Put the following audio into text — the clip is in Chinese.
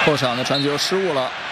后场的传球失误了。